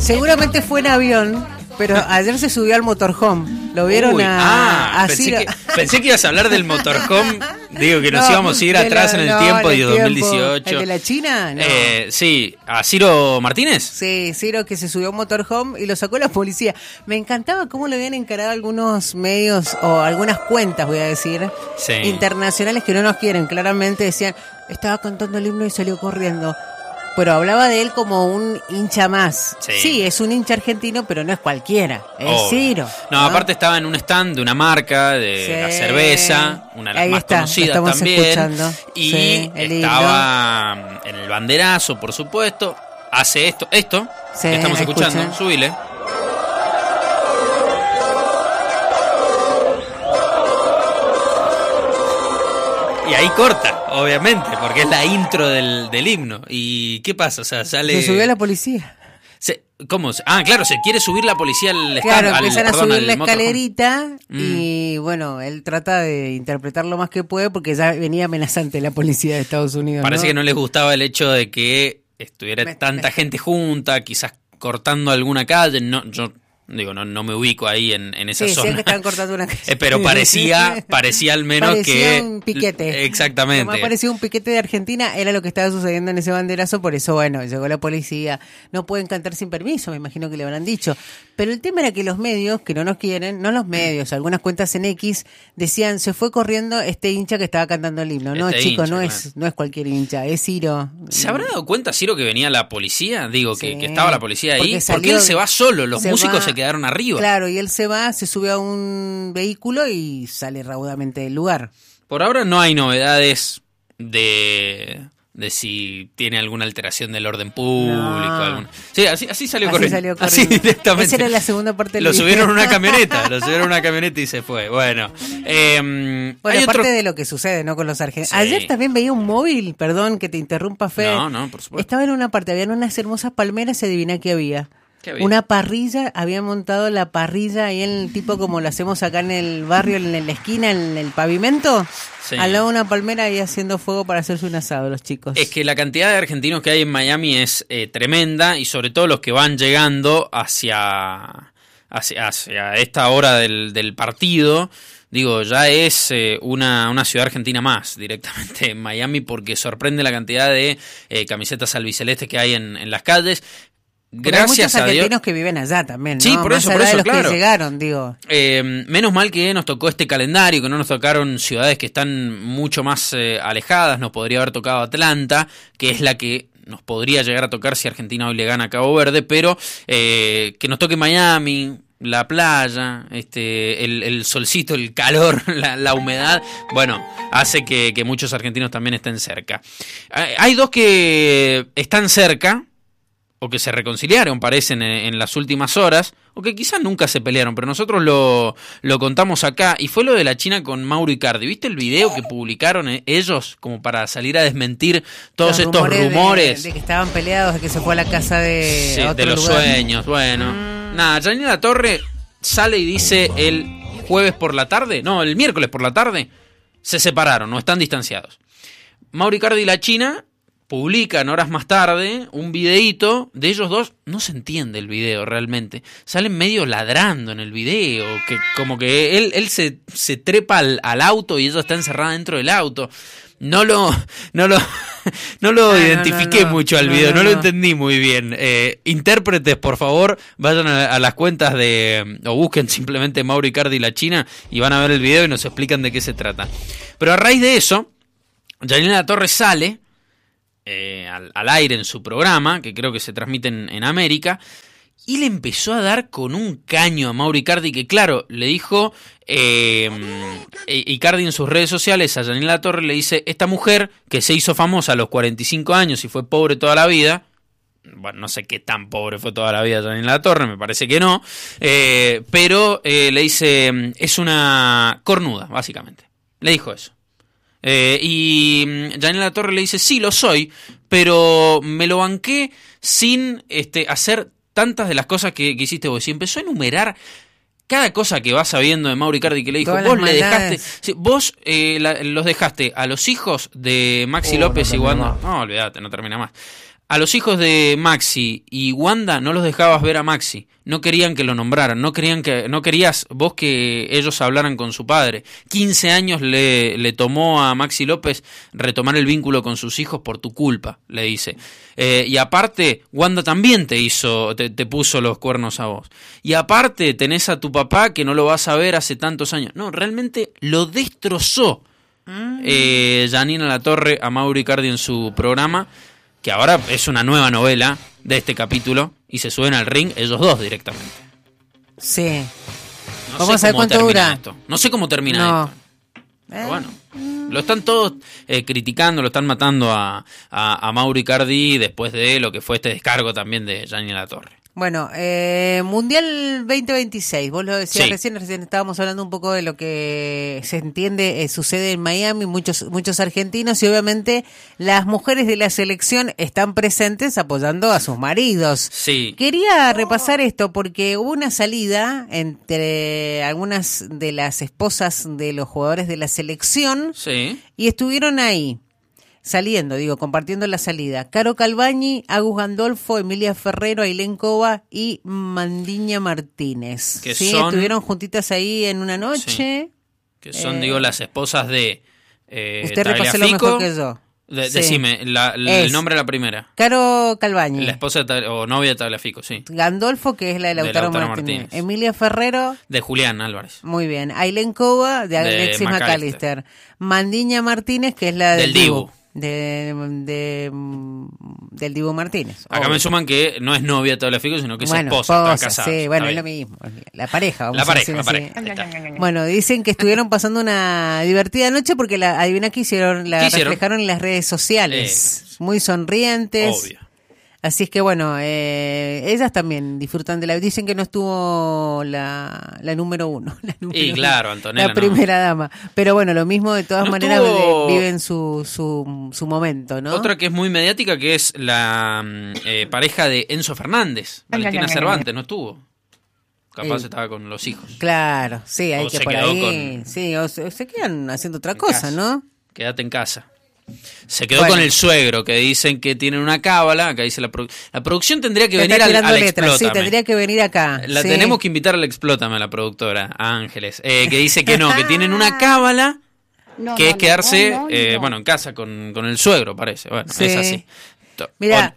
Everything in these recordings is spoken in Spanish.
Seguramente fue en avión, pero ayer se subió al motorhome. ¿Lo vieron? Pensé que ibas a hablar del motorhome. Digo que nos íbamos a ir atrás en el tiempo de 2018. ¿El de la China? No. Sí, ¿a Ciro Martínez? Sí, Ciro, que se subió a un motorhome y lo sacó la policía. Me encantaba cómo lo habían encarado algunos medios o algunas cuentas, voy a decir, internacionales que no nos quieren. Claramente decían, estaba cantando el himno y salió corriendo. Pero hablaba de él como un hincha más. Sí, es un hincha argentino, pero no es cualquiera. Es Ciro. No, aparte estaba en un stand de una marca de la cerveza, una de las más conocidas también. Escuchando. Y estaba en el banderazo, por supuesto. Hace esto que estamos escuchando. Subile. Y ahí corta, obviamente, porque es la intro del himno. ¿Y qué pasa? O sea, sale... Se subió la policía. ¿Cómo? Claro, se quiere subir la policía al stand. Claro, empiezan a subir la escalerita y bueno, él trata de interpretar lo más que puede porque ya venía amenazante la policía de Estados Unidos. Parece que no les gustaba el hecho de que estuviera tanta gente junta, quizás cortando alguna calle. No me ubico ahí en esa zona. Sí, que estaban cortando una calle. Pero parecía al menos parecía un piquete. Exactamente. Como parecía un piquete de Argentina, era lo que estaba sucediendo en ese banderazo, por eso, bueno, llegó la policía. No pueden cantar sin permiso, me imagino que le habrán dicho. Pero el tema era que los medios, que no nos quieren, no los medios, algunas cuentas en X, decían, se fue corriendo este hincha que estaba cantando el himno. No, chicos, no es cualquier hincha, es Ciro. ¿Se habrá dado cuenta, Ciro, que venía la policía? Digo, que estaba la policía ahí. Porque él se va solo, los músicos se quedaron arriba. Claro, y él se sube a un vehículo y sale raudamente del lugar. Por ahora no hay novedades de si tiene alguna alteración del orden público. No. Sí, así salió corriendo. Así directamente. Esa era la segunda parte del video. Lo subieron a una camioneta y se fue. Bueno, aparte de lo que sucede, ¿no? Con los argentinos. Sí. Ayer también veía un móvil, perdón que te interrumpa, Fer. No, por supuesto. Estaba en una parte, habían unas hermosas palmeras y adivina qué había. Una parrilla, había montado la parrilla ahí en el tipo como lo hacemos acá en el barrio, en la esquina, en el pavimento. Sí. Al lado de una palmera ahí haciendo fuego para hacerse un asado los chicos. Es que la cantidad de argentinos que hay en Miami es tremenda y sobre todo los que van llegando hacia esta hora del partido. Digo, ya es una ciudad argentina más directamente en Miami porque sorprende la cantidad de camisetas albicelestes que hay en las calles. Gracias a Dios. Hay muchos argentinos que viven allá también, ¿no? Sí, por eso, de los claro. Que llegaron, digo. Menos mal que nos tocó este calendario, que no nos tocaron ciudades que están mucho más alejadas. Nos podría haber tocado Atlanta, que es la que nos podría llegar a tocar si Argentina hoy le gana a Cabo Verde, pero que nos toque Miami, la playa, el solcito, el calor, la humedad, bueno, hace que muchos argentinos también estén cerca. Hay dos que están cerca, o que se reconciliaron, parecen, en las últimas horas, o que quizás nunca se pelearon, pero nosotros lo contamos acá, y fue lo de la China con Mauro Icardi. ¿Viste el video que publicaron ellos como para salir a desmentir todos estos rumores? De que estaban peleados, de que se fue a la casa de otro los lugar. Sueños, bueno. Nada, Janine Latorre sale y dice el miércoles por la tarde, se separaron, no están distanciados. Mauro Icardi y la China publican horas más tarde un videíto de ellos dos. No se entiende el video realmente. Salen medio ladrando en el video. Que como que él se trepa al auto y ella está encerrada dentro del auto. No lo identifiqué mucho al video. No lo entendí muy bien. Intérpretes, por favor, vayan a las cuentas o busquen simplemente Mauro Icardi y la China y van a ver el video y nos explican de qué se trata. Pero a raíz de eso, Janine Latorre sale al aire en su programa, que creo que se transmite en América, y le empezó a dar con un caño a Mauro Icardi, que claro, le dijo Icardi en sus redes sociales a Janine Latorre, le dice, esta mujer que se hizo famosa a los 45 años y fue pobre toda la vida, bueno, no sé qué tan pobre fue toda la vida Janine Latorre, me parece que no, pero le dice, es una cornuda, básicamente, le dijo eso. Y Janine Latorre le dice, sí, lo soy, pero me lo banqué sin hacer tantas de las cosas que hiciste vos. Y empezó a enumerar cada cosa que va sabiendo de Mauro Icardi, que le dijo, vos le dejaste, vos los dejaste a los hijos de Maxi López y Wanda. No, olvídate, no termina más. A los hijos de Maxi y Wanda no los dejabas ver a Maxi. No querían que lo nombraran. No querías vos que ellos hablaran con su padre. 15 años le tomó a Maxi López retomar el vínculo con sus hijos por tu culpa, le dice. Y aparte, Wanda también te puso los cuernos a vos. Y aparte, tenés a tu papá que no lo vas a ver hace tantos años. No, realmente lo destrozó Janina Latorre a Mauro Icardi en su programa, que ahora es una nueva novela de este capítulo, y se suben al ring ellos dos directamente. Sí. No Vamos sé a ver cuánto dura. Esto. No sé cómo termina esto. Pero bueno, lo están todos criticando, lo están matando a Mauro Icardi después de lo que fue este descargo también de Janina Latorre. Bueno, Mundial 2026, vos lo decías recién estábamos hablando un poco de lo que se entiende sucede en Miami, muchos argentinos, y obviamente las mujeres de la selección están presentes apoyando a sus maridos. Sí. Quería repasar esto porque hubo una salida entre algunas de las esposas de los jugadores de la selección y estuvieron ahí. Saliendo, compartiendo la salida. Caro Calvañi, Agus Gandolfo, Emilia Ferrero, Ailén Cova y Mandiña Martínez. Que estuvieron juntitas ahí en una noche. Que son, las esposas de usted repasó lo mejor que yo. Decime, el nombre de la primera. Caro Calvañi. La esposa o novia de Tagliafico, sí. Gandolfo, que es la de Lautaro Martínez. Emilia Ferrero. De Julián Álvarez. Muy bien. Ailén Cova, de Alexis McAllister. Mandiña Martínez, que es la del Dibu. Del Dibu Martínez. Acá me suman que no es novia de Tagliafico, sino que es esposa, está casada. Sí, bueno, es lo mismo. La pareja, vamos a decir así. Bueno, dicen que estuvieron pasando una divertida noche porque adivina qué hicieron, reflejaron en las redes sociales. Muy sonrientes. Obvio. Así es que bueno, ellas también disfrutan de dicen que no estuvo la número uno. Claro, Antonella. La primera dama. Pero bueno, lo mismo de todas maneras viven su momento, ¿no? Otra que es muy mediática, que es la pareja de Enzo Fernández. Valentina Cervantes, no estuvo. Capaz estaba con los hijos. Claro, sí, hay que por ahí. Sí, o se quedan haciendo otra cosa, ¿no? Quédate en casa. Se quedó con el suegro, que dicen que tienen una cábala. Acá dice la producción tendría que venir al Explótame. Sí, tendría que venir acá. Tenemos que invitar al Explótame, a la productora, a Ángeles, que dice que no, que tienen una cábala, que es quedarse, en casa con el suegro, parece. Bueno, es así. Mira,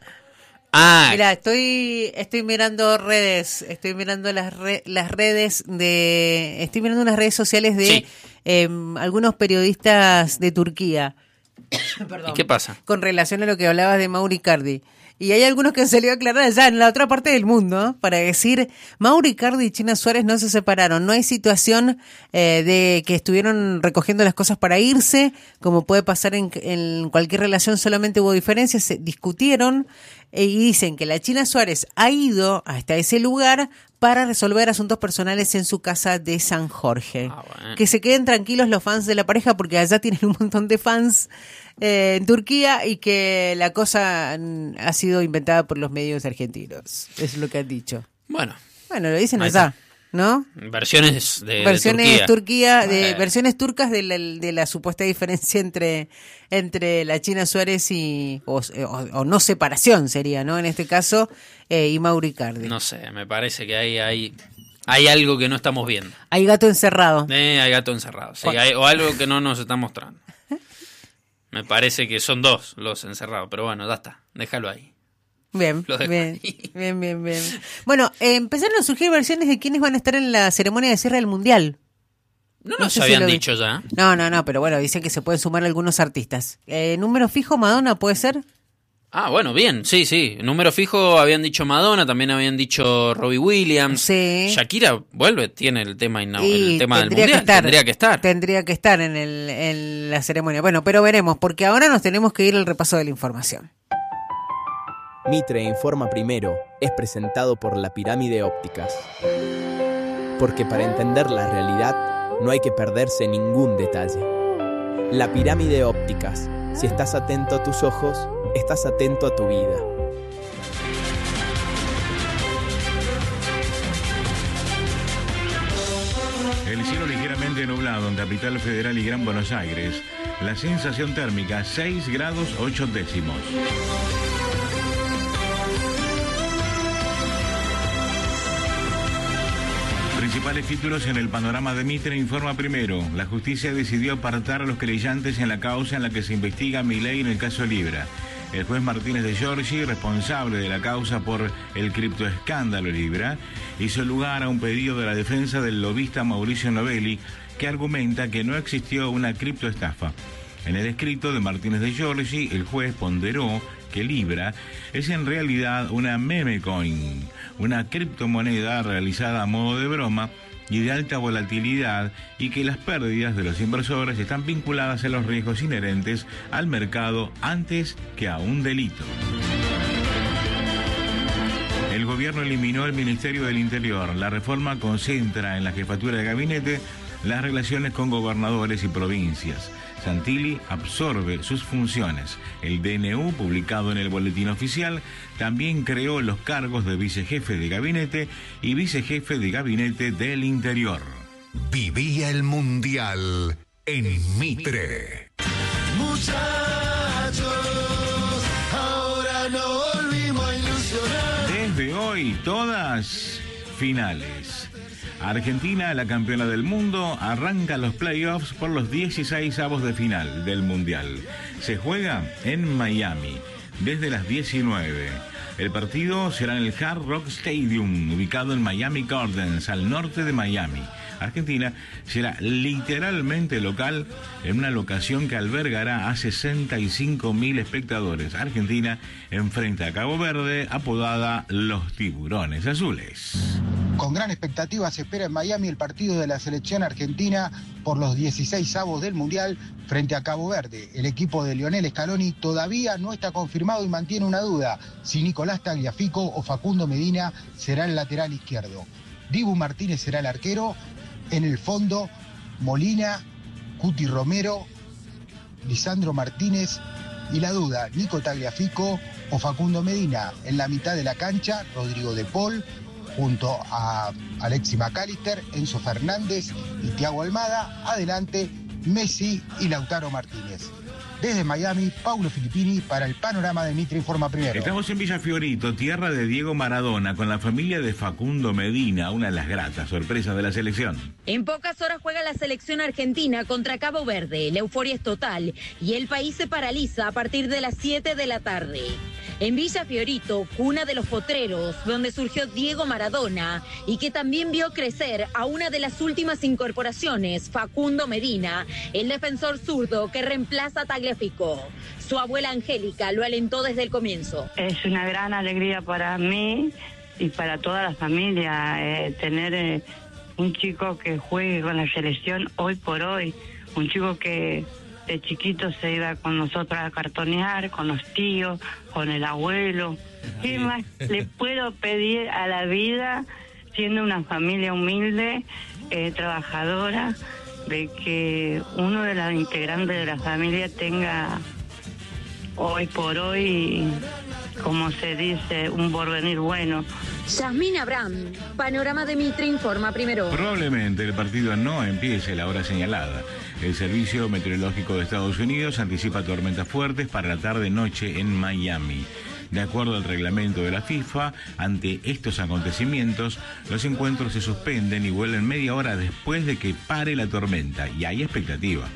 estoy mirando redes, estoy mirando las redes estoy mirando unas redes sociales de algunos periodistas de Turquía. Perdón. ¿Y qué pasa? Con relación a lo que hablabas de Mauro Icardi. Y hay algunos que han salido a aclarar allá en la otra parte del mundo para decir, Mauro Icardi y China Suárez no se separaron. No hay situación de que estuvieron recogiendo las cosas para irse, como puede pasar en cualquier relación, solamente hubo diferencias, se discutieron y dicen que la China Suárez ha ido hasta ese lugar para resolver asuntos personales en su casa de San Jorge. Bueno. Que se queden tranquilos los fans de la pareja porque allá tienen un montón de fans en Turquía y que la cosa ha sido inventada por los medios argentinos. Es lo que han dicho. Bueno, lo dicen allá, ¿no? Versiones de Turquía. Versiones turcas de la supuesta diferencia entre la China Suárez o no separación sería, ¿no? En este caso, y Mauro Icardi. No sé, me parece que hay algo que no estamos viendo. Hay gato encerrado. Hay gato encerrado, sí, o algo que no nos está mostrando. Me parece que son dos los encerrados, pero bueno, ya está, déjalo ahí. Bien. Bueno, empezaron a surgir versiones de quiénes van a estar en la ceremonia de cierre del Mundial. No nos habían dicho ya. No, pero bueno, dicen que se pueden sumar algunos artistas. ¿Número fijo, Madonna, puede ser? Ah, bueno, bien, sí. Número fijo habían dicho Madonna, también habían dicho Robbie Williams. Sí. Shakira tiene el tema del Mundial. Tendría que estar en la ceremonia. Bueno, pero veremos, porque ahora nos tenemos que ir al repaso de la información. Mitre Informa Primero es presentado por La Pirámide Ópticas. Porque para entender la realidad no hay que perderse ningún detalle. La Pirámide Ópticas. Si estás atento a tus ojos, estás atento a tu vida. El cielo ligeramente nublado en Capital Federal y Gran Buenos Aires. La sensación térmica 6 grados 8 décimos. Principales títulos en el panorama de Mitre informa primero. La justicia decidió apartar a los querellantes en la causa en la que se investiga Milei en el caso Libra. El juez Martínez de Giorgi, responsable de la causa por el criptoescándalo Libra, hizo lugar a un pedido de la defensa del lobista Mauricio Novelli, que argumenta que no existió una criptoestafa. En el escrito de Martínez de Giorgi, el juez ponderó que Libra es en realidad una meme coin, una criptomoneda realizada a modo de broma y de alta volatilidad, y que las pérdidas de los inversores están vinculadas a los riesgos inherentes al mercado antes que a un delito. El gobierno eliminó el Ministerio del Interior. La reforma concentra en la jefatura de gabinete las relaciones con gobernadores y provincias. Santilli absorbe sus funciones. El DNU, publicado en el Boletín Oficial, también creó los cargos de vicejefe de gabinete y vicejefe de gabinete del Interior. Vivía el Mundial en Mitre. Muchachos, ahora no volvimos a ilusionar. Desde hoy, todas finales. Argentina, la campeona del mundo, arranca los playoffs por los 16avos de final del Mundial. Se juega en Miami desde las 19. El partido será en el Hard Rock Stadium, ubicado en Miami Gardens, al norte de Miami. Argentina será literalmente local en una locación que albergará a 65.000 espectadores. Argentina enfrenta a Cabo Verde, apodada Los Tiburones Azules. Con gran expectativa se espera en Miami el partido de la selección argentina por los 16avos del Mundial frente a Cabo Verde. El equipo de Lionel Scaloni todavía no está confirmado y mantiene una duda si Nicolás Tagliafico o Facundo Medina será el lateral izquierdo. Dibu Martínez será el arquero. En el fondo, Molina, Cuti Romero, Lisandro Martínez y la duda, Nico Tagliafico o Facundo Medina. En la mitad de la cancha, Rodrigo de Paul, junto a Alexis McAllister, Enzo Fernández y Thiago Almada. Adelante, Messi y Lautaro Martínez. Desde Miami, Paulo Filippini para el panorama de Mitre Informa Primero. Estamos en Villa Fiorito, tierra de Diego Maradona, con la familia de Facundo Medina, una de las gratas sorpresas de la selección. En pocas horas juega la selección argentina contra Cabo Verde. La euforia es total y el país se paraliza a partir de las 7 de la tarde. En Villa Fiorito, cuna de los potreros, donde surgió Diego Maradona y que también vio crecer a una de las últimas incorporaciones, Facundo Medina, el defensor zurdo que reemplaza a Tagliafico. Su abuela Angélica lo alentó desde el comienzo. Es una gran alegría para mí y para toda la familia tener un chico que juegue con la selección hoy por hoy, un chico que de chiquito se iba con nosotros a cartonear, con los tíos, con el abuelo. ¿Qué más le puedo pedir a la vida, siendo una familia humilde, trabajadora, de que uno de los integrantes de la familia tenga hoy por hoy, como se dice, un porvenir bueno? Yasmín Abraham, panorama de Mitre Informa Primero. Probablemente el partido no empiece a la hora señalada. El Servicio Meteorológico de Estados Unidos anticipa tormentas fuertes para la tarde-noche en Miami. De acuerdo al reglamento de la FIFA, ante estos acontecimientos, los encuentros se suspenden y vuelven media hora después de que pare la tormenta, y hay expectativa.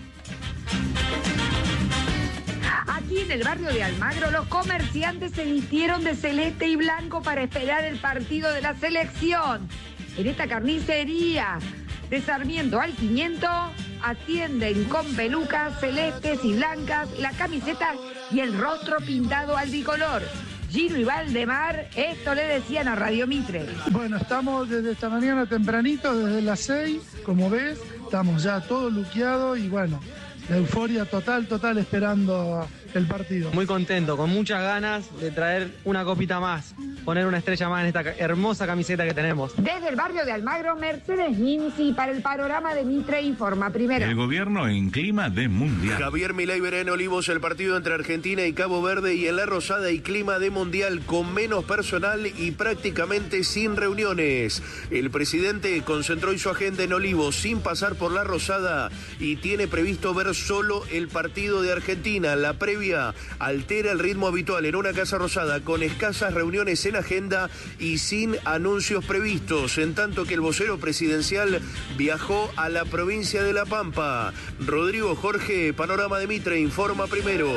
Aquí en el barrio de Almagro, los comerciantes se vistieron de celeste y blanco para esperar el partido de la selección. En esta carnicería de Sarmiento al 500 atienden con pelucas celestes y blancas, la camiseta y el rostro pintado al bicolor. Gino y Valdemar, esto le decían a Radio Mitre. Bueno, estamos desde esta mañana tempranito, desde las 6, como ves, estamos ya todos luqueados y bueno, la euforia total, esperando el partido. Muy contento, con muchas ganas de traer una copita más, poner una estrella más en esta hermosa camiseta que tenemos. Desde el barrio de Almagro, Mercedes Ninzi para el panorama de Mitre Informa Primero. El gobierno en clima de mundial. Javier Milei verá en Olivos el partido entre Argentina y Cabo Verde, y en La Rosada y clima de mundial con menos personal y prácticamente sin reuniones. El presidente concentró hoy su agenda en Olivos sin pasar por La Rosada y tiene previsto ver solo el partido de Argentina. La previa altera el ritmo habitual en una Casa Rosada con escasas reuniones en agenda y sin anuncios previstos, en tanto que el vocero presidencial viajó a la provincia de La Pampa. Rodrigo Jorge, Panorama de Mitre, informa primero.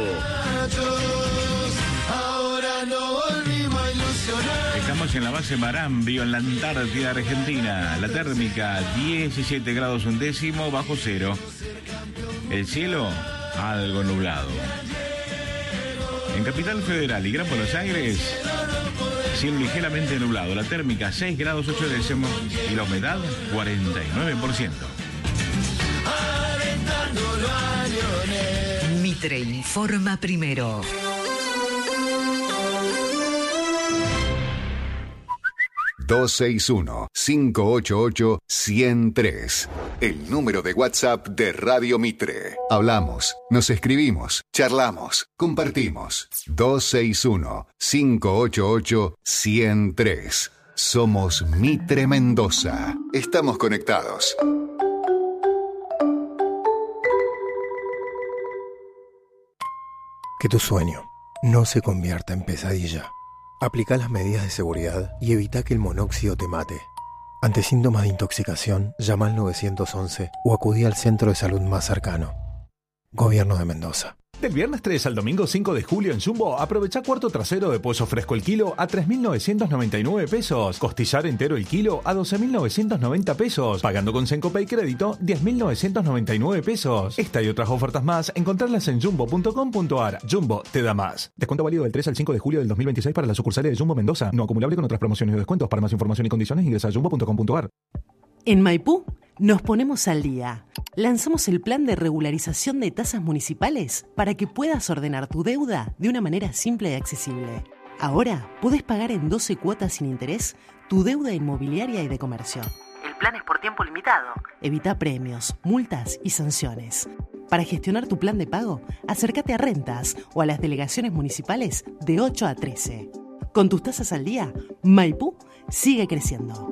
Ahora no volvimos a ilusionar. Estamos en la base Marambio, en la Antártida Argentina. La térmica 17 grados un décimo bajo cero. El cielo algo nublado. En Capital Federal y Gran Buenos Aires, cielo ligeramente nublado. La térmica 6 grados 8 décimos y la humedad 49%. Mitre informa primero. ...261-588-103... el número de WhatsApp de Radio Mitre. Hablamos, nos escribimos, charlamos, compartimos. 261-588-103. Somos Mitre Mendoza. Estamos conectados. Que tu sueño no se convierta en pesadilla. Aplica las medidas de seguridad y evita que el monóxido te mate. Ante síntomas de intoxicación, llama al 911 o acudí al centro de salud más cercano. Gobierno de Mendoza. Del viernes 3 al domingo 5 de julio en Jumbo, aprovecha cuarto trasero de pollo fresco el kilo a 3.999 pesos. Costillar entero el kilo a 12.990 pesos. Pagando con Sencopay Crédito, 10.999 pesos. Esta y otras ofertas más, encontrarlas en jumbo.com.ar. Jumbo te da más. Descuento válido del 3 al 5 de julio del 2026 para las sucursales de Jumbo Mendoza. No acumulable con otras promociones o descuentos. Para más información y condiciones ingresa a jumbo.com.ar. En Maipú nos ponemos al día. Lanzamos el plan de regularización de tasas municipales para que puedas ordenar tu deuda de una manera simple y accesible. Ahora podés pagar en 12 cuotas sin interés tu deuda inmobiliaria y de comercio. El plan es por tiempo limitado. Evita premios, multas y sanciones. Para gestionar tu plan de pago, acércate a Rentas o a las delegaciones municipales de 8 a 13. Con tus tasas al día, Maipú sigue creciendo.